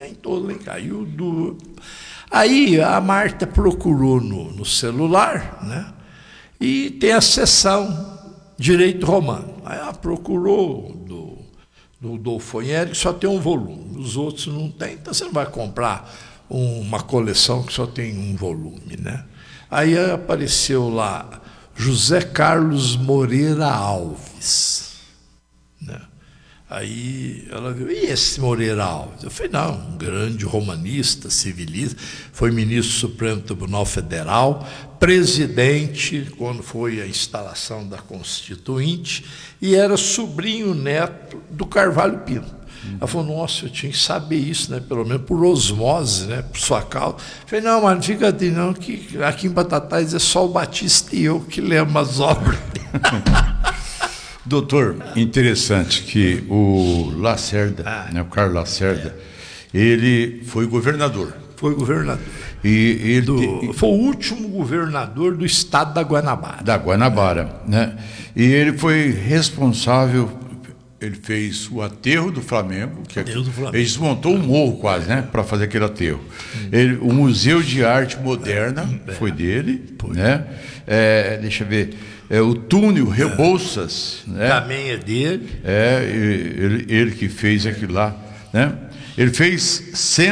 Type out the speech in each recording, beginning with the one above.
todo lá em casa. Aí a Marta procurou no celular, né? E tem a seção Direito Romano. Aí ela procurou do Dolfonieri, que só tem um volume, os outros não tem, então você não vai comprar uma coleção que só tem um volume, né? Aí apareceu lá José Carlos Moreira Alves, né? Aí ela viu, e esse Moreira Alves? Eu falei, não, um grande romanista, civilista, foi ministro do Supremo Tribunal Federal, presidente quando foi a instalação da Constituinte, e era sobrinho neto do Carvalho Pinto. Ela falou, nossa, eu tinha que saber isso, né? Pelo menos por osmose, né? Por sua causa. Eu falei, não, mas não fica assim, não, que aqui em Batatais é só o Batista e eu que lemos as obras. Doutor, interessante que o Lacerda, né, o Carlos Lacerda, ele foi governador. Foi governador. Foi o último governador do estado da Guanabara. Da Guanabara, né? E ele foi responsável, ele fez o aterro do Flamengo, ele desmontou um morro quase, né, para fazer aquele aterro. O Museu de Arte Moderna foi dele, né? Deixa eu ver, o túnel Rebouças, né? Também é dele. Ele que fez aquilo lá, né? Ele fez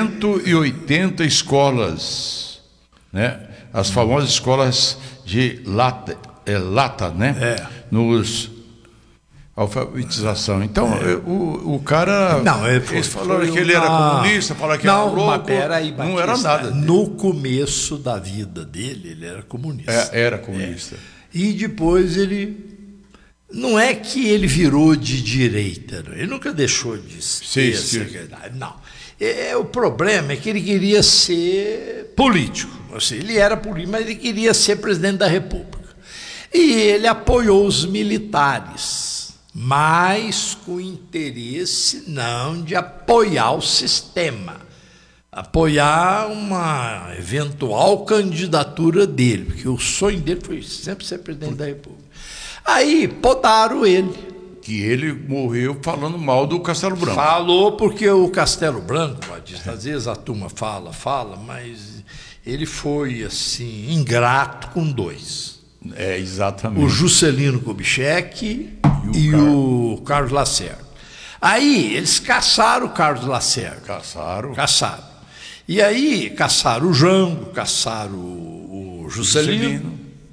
180 escolas, né? As famosas escolas de lata, né? Nos alfabetização. Então, o cara... Não, eles falaram que ele era comunista, falaram que era louco. Não era nada. No começo da vida dele, ele era comunista. Era comunista. E depois ele... Não é que ele virou de direita, ele nunca deixou de ser secretário. Não. O problema é que ele queria ser político. Assim, ele era político, mas ele queria ser presidente da República. E ele apoiou os militares, mas com interesse não de apoiar o sistema, apoiar uma eventual candidatura dele, porque o sonho dele foi sempre ser presidente da República. Aí podaram ele. Que ele morreu falando mal do Castelo Branco. Falou porque o Castelo Branco, Batista, às vezes a turma fala, mas ele foi assim, ingrato com dois. Exatamente. O Juscelino Kubitschek e o Carlos Lacerda. Aí eles caçaram o Carlos Lacerda. Caçaram. E aí caçaram o Jango, caçaram o Juscelino.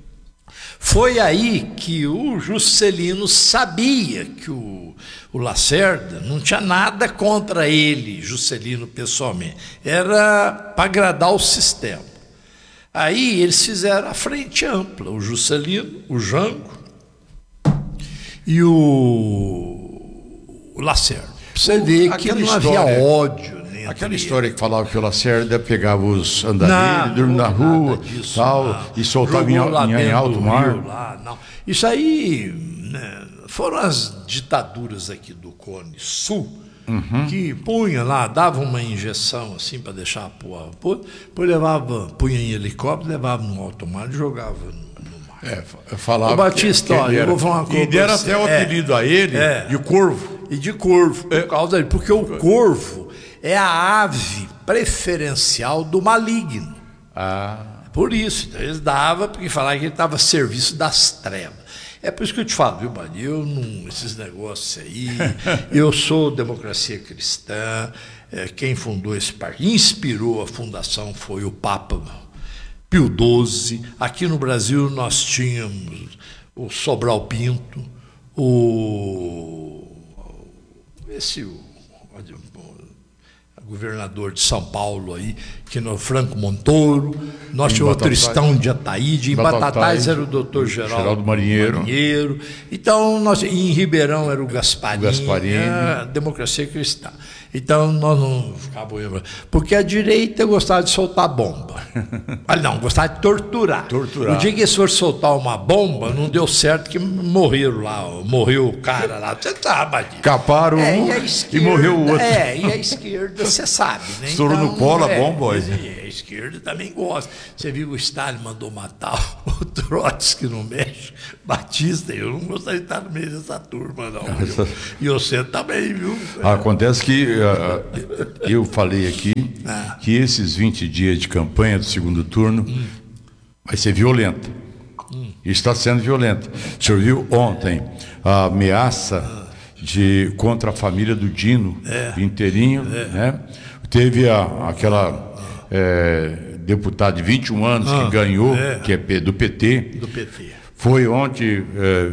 Foi aí que o Juscelino sabia que o Lacerda não tinha nada contra ele, Juscelino pessoalmente. Era para agradar o sistema. Aí eles fizeram a frente ampla, o Juscelino, o Jango e o Lacerda. Você vê que não havia ódio. Aquela história que falava que o Lacerda pegava os andarilhos, dormia na rua e soltava em alto mar. Isso aí, né, foram as ditaduras aqui do Cone Sul, que punha lá, dava uma injeção assim para deixar a porra, depois punha em helicóptero, levava no alto mar e jogava no mar. Falava o Batista, olha, eu vou falar uma coisa. E deram até o apelido a ele de Corvo. E de Corvo, por causa dele, porque o Corvo é a ave preferencial do maligno. Por isso, então, eles davam, porque falavam que ele estava a serviço das trevas. É por isso que eu te falo, viu, Bani? Eu não, esses negócios aí, eu sou democracia cristã, quem fundou esse partido, inspirou a fundação foi o Papa Pio XII. Aqui no Brasil nós tínhamos o Sobral Pinto, o governador de São Paulo aí, que no Franco Montoro, nós tínhamos o Tristão de Ataíde, em Batatais era o doutor Geraldo Marinheiro. Então, em Ribeirão era o Gasparini. A democracia cristã. Então, nós não ficávamos... Porque a direita gostava de soltar bomba. Não, gostava de torturar. O dia que eles foram soltar uma bomba, não deu certo, que morreram lá, morreu o cara lá. Você sabe. Caparam um e morreu o outro. E a esquerda, você sabe, né? Estourou no colo a bomba. A esquerda também gosta. Você viu o Stalin mandou matar o Trotsky no México, Batista, eu não gostaria de estar no meio dessa turma, não. E você também, viu? Acontece que eu falei aqui que esses 20 dias de campanha do segundo turno vai ser violenta. E está sendo violenta. O senhor viu ontem a ameaça contra a família do Dino inteirinho, né? Teve aquela deputada de 21 anos que ganhou, que é do PT. Do PT. Foi ontem,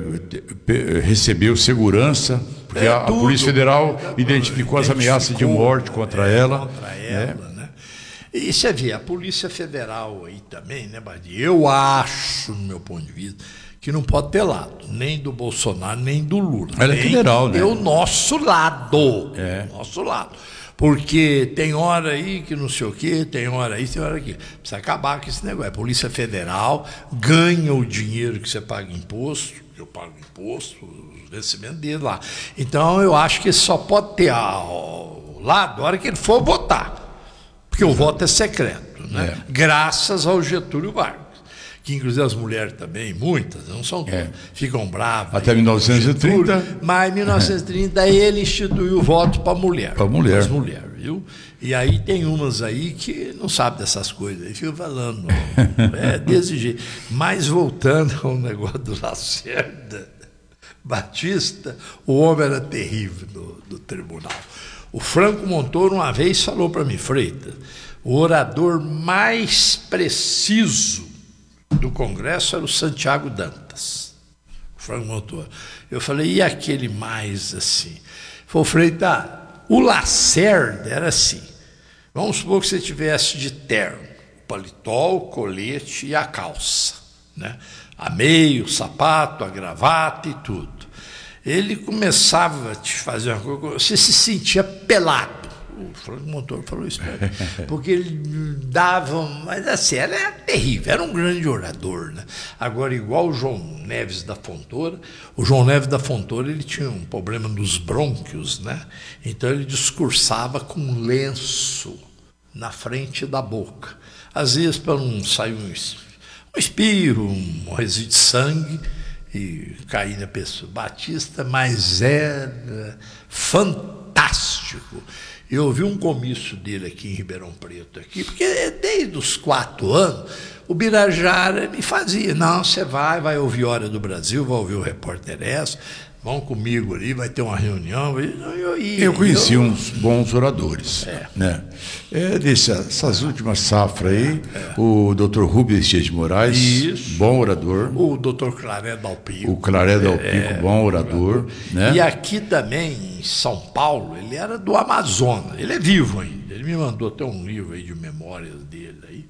recebeu segurança, porque a Polícia Federal identificou as ameaças de morte contra ela. Né? E você vê, a Polícia Federal aí também, né, Badia? Eu acho, no meu ponto de vista, que não pode ter lado, nem do Bolsonaro, nem do Lula. Ela é federal, né? É o nosso lado. Nosso lado. Porque tem hora aí que não sei o quê, tem hora aí, tem hora aqui. Precisa acabar com esse negócio. A Polícia Federal ganha o dinheiro que você paga imposto, eu pago imposto, o vencimento dele lá. Então eu acho que só pode ter ao lado a hora que ele for votar. Porque o voto é secreto, né? Graças ao Getúlio Vargas. Que inclusive as mulheres também, muitas, não são todas, ficam bravas. Até 1930. Getúlio, mas em 1930 ele instituiu o voto para a mulher. Para a mulher. As mulheres, viu? E aí tem umas aí que não sabem dessas coisas, aí ficam falando, desse jeito. Mas voltando ao negócio do Lacerda Batista, o homem era terrível no tribunal. O Franco Montoro uma vez falou para mim, Freitas, o orador mais preciso do Congresso era o Santiago Dantas, o Franco Montoro. Eu falei, e aquele mais assim? Falei, Freitas, o Lacerda era assim. Vamos supor que você tivesse de terno, o paletó, o colete e a calça, né? A meia, o sapato, a gravata e tudo. Ele começava a te fazer uma coisa, você se sentia pelado. O Franco Montoro falou isso para mim. Porque ele dava, mas assim, ela era terrível, era um grande orador, né? Agora, igual o João Neves da Fontoura, o João Neves da Fontoura, ele tinha um problema nos brônquios, né? Então ele discursava com um lenço na frente da boca. Às vezes, para não sair um espirro, um resíduo de sangue, e cair na pessoa. Batista, mas era fantástico. Eu ouvi um comício dele aqui em Ribeirão Preto, aqui, porque desde os 4 anos, o Birajara me fazia, não, você vai ouvir Hora do Brasil, vai ouvir o Repórter S, vão comigo ali, vai ter uma reunião. Eu conheci uns bons oradores. Né? Essas últimas safras aí, o Dr. Rubens Dias de Moraes, bom orador. O Dr. Claré Dalpico. O Claré Dalpico, bom orador. Né? E aqui também, em São Paulo, ele era do Amazonas, ele é vivo ainda. Ele me mandou até um livro aí de memórias dele aí.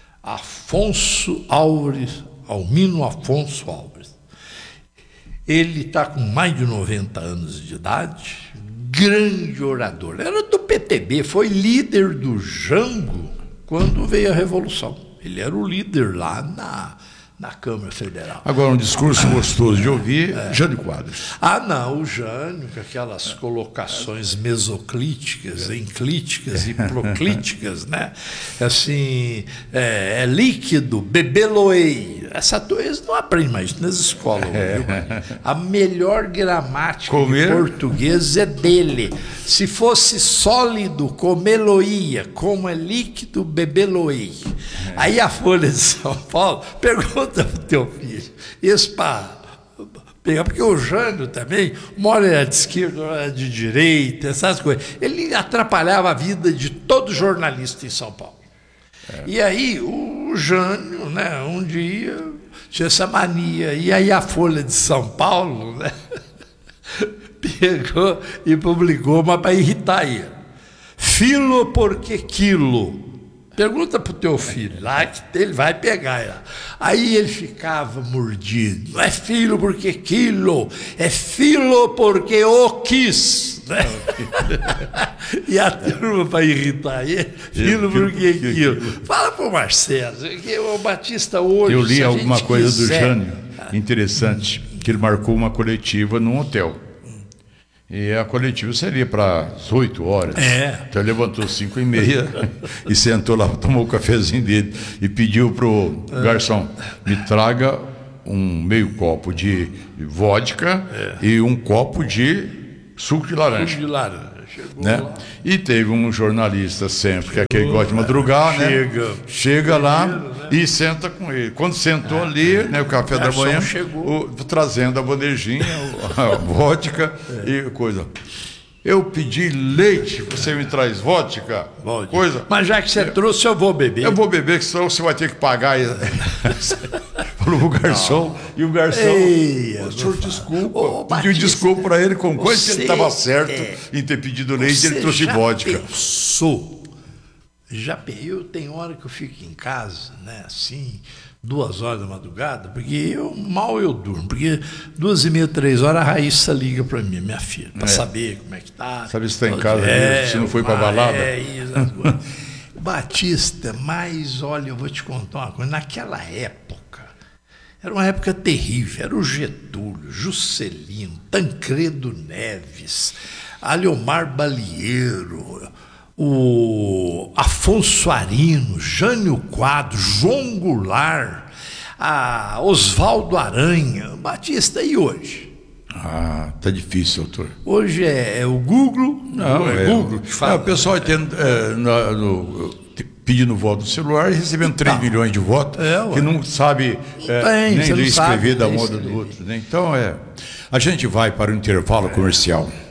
Almino Afonso Alves. Ele está com mais de 90 anos de idade, grande orador. Era do PTB, foi líder do Jango quando veio a Revolução. Ele era o líder lá na Câmara Federal. Agora, um discurso gostoso de ouvir, Jânio Quadros. Não, o Jânio, com aquelas colocações mesoclíticas, enclíticas e proclíticas, né? Assim, é líquido, bebeloei. Essa coisa não aprende mais nas escolas, viu? A melhor gramática de português é dele. Se fosse sólido, comeloia, como é líquido, bebeloei. Aí a Folha de São Paulo pergunta para o teu filho, isso para pegar, porque o Jânio também, uma hora era de esquerda, uma hora era de direita, essas coisas. Ele atrapalhava a vida de todo jornalista em São Paulo. E aí o Jânio, né, um dia tinha essa mania, e aí a Folha de São Paulo, né, pegou e publicou uma para irritar ele. Filo porque quilo. Pergunta para o teu filho lá, que ele vai pegar. Aí ele ficava mordido. Não é filho porque quilo, é filo porque o quis. Né? E a turma, para irritar ele, filho porque quilo. Fala para o Marcelo, que o Batista hoje... Eu li alguma coisa do Jânio, interessante, que ele marcou uma coletiva num hotel. E a coletiva seria para as 8 horas. Então ele levantou 5h30 e sentou lá, tomou o cafezinho dele e pediu para o garçom, me traga um meio copo de vodka e um copo de suco de laranja. Suco de laranja. né? E teve um jornalista sempre, que é aquele que gosta de madrugar, né? Chega lá e senta com ele. Quando sentou ali, né, o café da manhã, trazendo a bandejinha, a vodka e coisa. Eu pedi leite, você me traz vodka? Coisa. Mas já que você trouxe, eu vou beber. Eu vou beber, que senão você vai ter que pagar. Falou o garçom. E o garçom, o senhor desculpa. Pediu desculpa para ele, com coisa que ele estava certo em ter pedido leite, ele trouxe vodka. Eu tenho hora que eu fico em casa, né, assim, 2 horas da madrugada, porque eu durmo, porque 2h30, 3 horas a Raíssa liga para mim, minha filha, para saber como é que tá. Sabe se está em casa, se não foi para balada? O Batista, mas olha, eu vou te contar uma coisa, naquela época, era uma época terrível, era o Getúlio, Juscelino, Tancredo Neves, Aliomar Balieiro, o Afonso Arino, Jânio Quadros, João Goulart, Oswaldo Aranha, Batista, e hoje? Tá difícil, doutor. Hoje é o Google. Não, é Google que fala. O pessoal pedindo voto no celular e recebendo 3 milhões de votos, que não sabe nem ler e escrever da moda do outro. Né? Então, a gente vai para o intervalo comercial.